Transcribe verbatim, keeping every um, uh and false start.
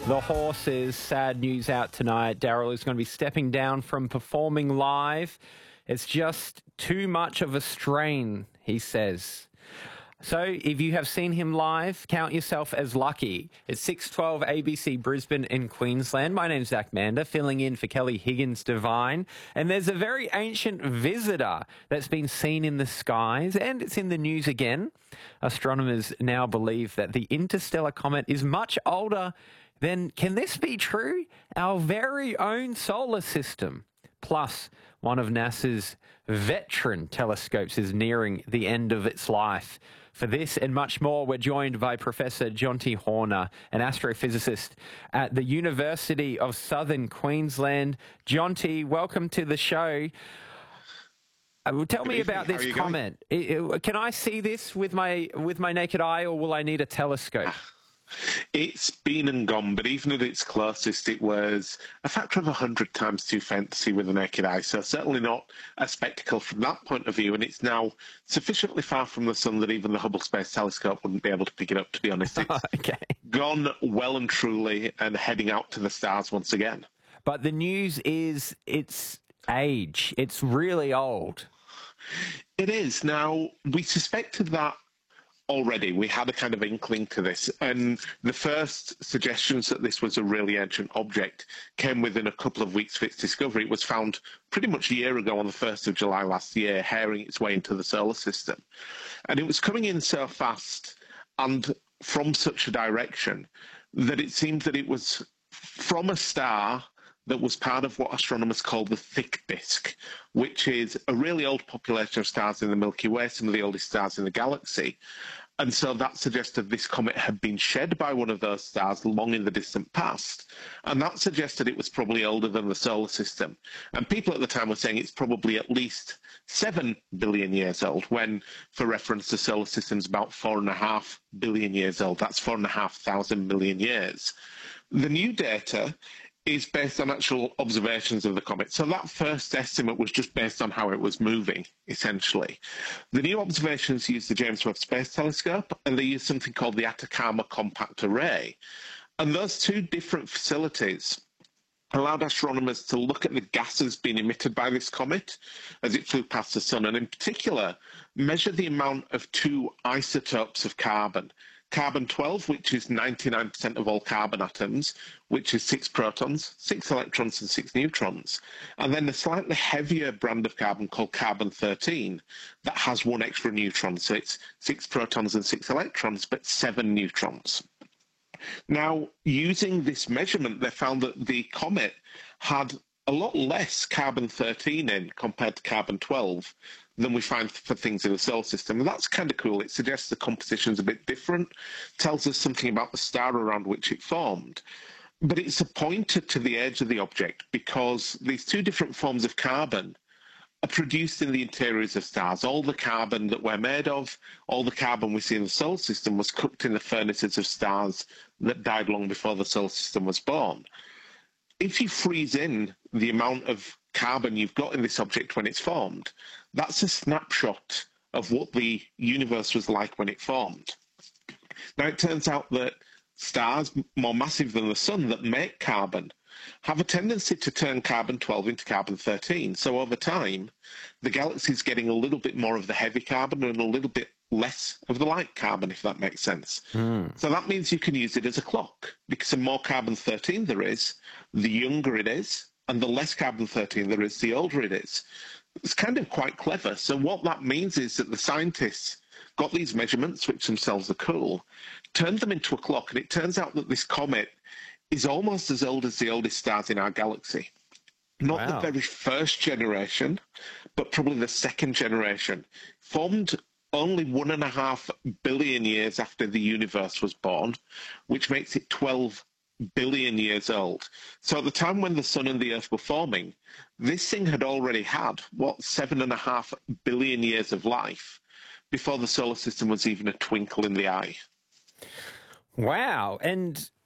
The Horses, sad news out tonight. Daryl is going to be stepping down from performing live. It's just too much of a strain, he says. So if you have seen him live, count yourself as lucky. It's six twelve A B C Brisbane in Queensland. My name's Zach Mander, filling in for Kelly Higgins-Devine. And there's a very ancient visitor that's been seen in the skies, and it's in the news again. Astronomers now believe that the interstellar comet is much older than, can this be true, our very own solar system. Plus, one of NASA's veteran telescopes is nearing the end of its life. For this and much more, we're joined by Professor Jonty Horner, an astrophysicist at the University of Southern Queensland. Jonty, welcome to the show. Uh, tell me about this comet. Can I see this with my with my naked eye, or will I need a telescope? It's been and gone, but even at its closest, it was a factor of a hundred times too faint to see with the naked eye. So certainly not a spectacle from that point of view. And it's now sufficiently far from the sun that even the Hubble Space Telescope wouldn't be able to pick it up, to be honest. It's okay. gone well and truly and heading out to the stars once again. But the news is its age. It's really old. It is. Now, we suspected that already. We had a kind of inkling to this, and the first suggestions that this was a really ancient object came within a couple of weeks of its discovery. It was found pretty much a year ago on the first of July last year, herring its way into the solar system. And it was coming in so fast and from such a direction that it seemed that it was from a star that was part of what astronomers call the thick disk, which is a really old population of stars in the Milky Way, some of the oldest stars in the galaxy. And so that suggested this comet had been shed by one of those stars long in the distant past. And that suggested it was probably older than the solar system. And people at the time were saying it's probably at least seven billion years old, when, for reference, the solar system's about four and a half billion years old. That's four and a half thousand million years. The new data is based on actual observations of the comet. So that first estimate was just based on how it was moving, essentially. The new observations use the James Webb Space Telescope, and they use something called the Atacama Compact Array. And those two different facilities allowed astronomers to look at the gases being emitted by this comet as it flew past the sun, and in particular, measure the amount of two isotopes of carbon. Carbon twelve, which is ninety-nine percent of all carbon atoms, which is six protons, six electrons and six neutrons. And then a slightly heavier brand of carbon called carbon thirteen that has one extra neutron. So it's six protons and six electrons, but seven neutrons. Now, using this measurement, they found that the comet had a lot less carbon thirteen in compared to carbon twelve than we find for things in the solar system. And that's kind of cool. It suggests the composition's a bit different, tells us something about the star around which it formed. But it's a pointer to the age of the object, because these two different forms of carbon are produced in the interiors of stars. All the carbon that we're made of, all the carbon we see in the solar system was cooked in the furnaces of stars that died long before the solar system was born. If you freeze in the amount of carbon you've got in this object when it's formed, that's a snapshot of what the universe was like when it formed. Now, it turns out that stars more massive than the sun that make carbon have a tendency to turn carbon twelve into carbon thirteen. So over time, the galaxy is getting a little bit more of the heavy carbon and a little bit less of the light carbon, if that makes sense. Mm. So that means you can use it as a clock, because the more carbon thirteen there is, the younger it is, and the less carbon thirteen there is, the older it is. It's kind of quite clever. So what that means is that the scientists got these measurements, which themselves are cool, turned them into a clock, and it turns out that this comet is almost as old as the oldest stars in our galaxy. Not wow. the very first generation, but probably the second generation. Formed only one and a half billion years after the universe was born, which makes it twelve billion years old. So at the time when the sun and the earth were forming, this thing had already had, what, seven and a half billion years of life before the solar system was even a twinkle in the eye. Wow. And